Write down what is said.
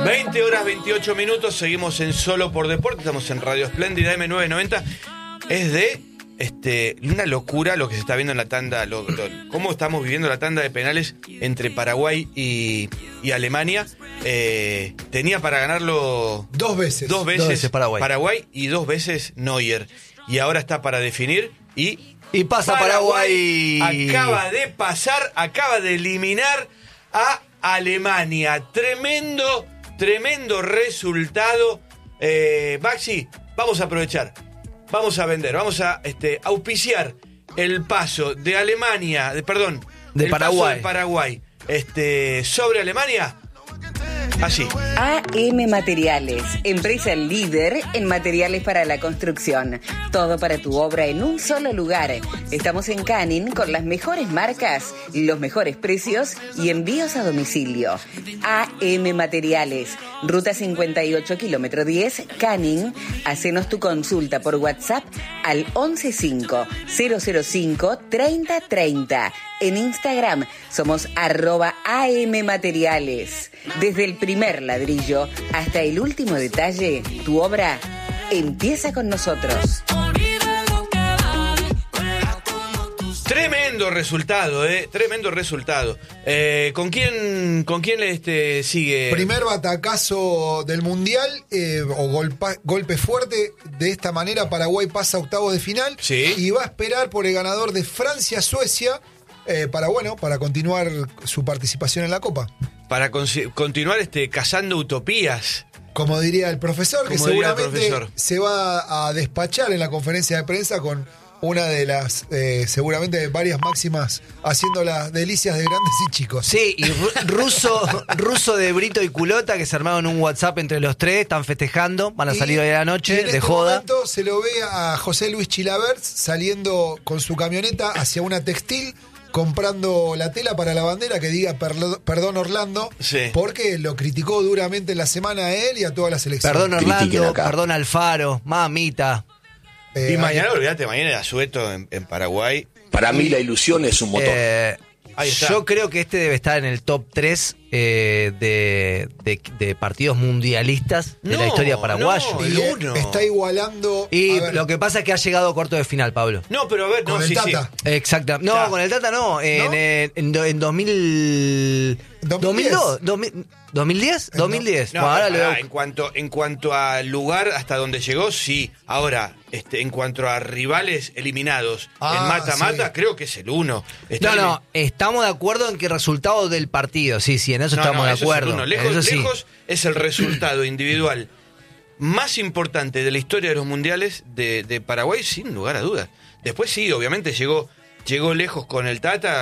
20 horas 28 minutos, seguimos en Solo por Deporte, estamos en Radio Espléndida M990. Es de una locura lo que se está viendo en la tanda, cómo estamos viviendo la tanda de penales entre Paraguay y Alemania. Tenía para ganarlo dos veces Paraguay y 2 veces Neuer. Y ahora está para definir y pasa Paraguay. Acaba de eliminar a Alemania. Tremendo resultado. Maxi, vamos a aprovechar. Vamos a vender, vamos a auspiciar el paso de Alemania, de Paraguay. Paso de Paraguay sobre Alemania. Así. AM Materiales, empresa líder en materiales para la construcción. Todo para tu obra en un solo lugar. Estamos en Canning con las mejores marcas, los mejores precios y envíos a domicilio. AM Materiales, Ruta 58, kilómetro 10, Canning. Hacenos tu consulta por WhatsApp al 115-005-3030. En Instagram somos @AM Materiales. Desde el primer ladrillo hasta el último detalle, tu obra empieza con nosotros. Tremendo resultado, tremendo resultado. ¿Con quién sigue? Primer batacazo del Mundial, golpe fuerte. De esta manera Paraguay pasa a octavos de final. Sí. Y va a esperar por el ganador de Francia-Suecia para continuar su participación en la Copa. Para continuar cazando utopías. Como diría el profesor, que seguramente se va a despachar en la conferencia de prensa con una de las, seguramente varias máximas, haciendo las delicias de grandes y chicos. Sí, y ruso de Brito y Culota, que se armaron un WhatsApp entre los tres, están festejando, van a salir hoy a la noche, de joda. En este momento se lo ve a José Luis Chilavert saliendo con su camioneta hacia una textil, comprando la tela para la bandera que diga perdón Orlando, sí, porque lo criticó duramente en la semana a él y a toda la selección. Perdón Orlando, perdón Alfaro, mamita. Y mañana, olvídate, mañana el asueto en Paraguay. Para mí la ilusión es un motor. Yo creo que debe estar en el top 3 de partidos mundialistas de la historia paraguaya. Está igualando. Y lo que pasa es que ha llegado corto de final, Pablo. No, pero a ver, con el Tata. Sí. Exacto. No, ya. Con el Tata no. En 2010. No, ahora en cuanto a lugar hasta donde llegó, sí. Ahora, en cuanto a rivales eliminados en mata-mata, sí, creo que es el 1. Estamos de acuerdo en que el resultado del partido, sí, en eso estamos de acuerdo. Lejos es el resultado individual más importante de la historia de los mundiales de Paraguay, sin lugar a dudas. Después sí, obviamente llegó lejos con el Tata.